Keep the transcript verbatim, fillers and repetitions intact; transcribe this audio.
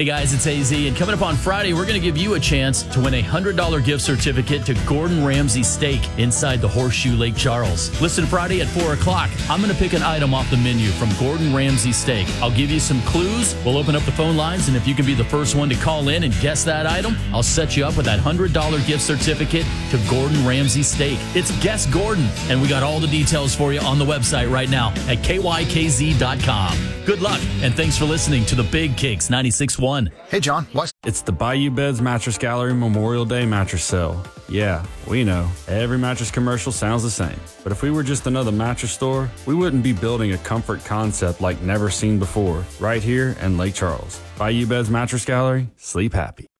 Hey guys, it's A Z, and coming up on Friday, we're going to give you a chance to win a one hundred dollars gift certificate to Gordon Ramsay Steak inside the Horseshoe Lake Charles. Listen Friday at four o'clock. I'm going to pick an item off the menu from Gordon Ramsay Steak. I'll give you some clues. We'll open up the phone lines, and if you can be the first one to call in and guess that item, I'll set you up with that one hundred dollars gift certificate to Gordon Ramsay Steak. It's Guess Gordon, and we got all the details for you on the website right now at K Y K Z dot com. Good luck, and thanks for listening to the Big Kicks ninety-six point one. Hey, John, what? It's the Bayou Beds Mattress Gallery Memorial Day mattress sale. Yeah, we know. Every mattress commercial sounds the same. But if we were just another mattress store, we wouldn't be building a comfort concept like never seen before, right here in Lake Charles. Bayou Beds Mattress Gallery, sleep happy.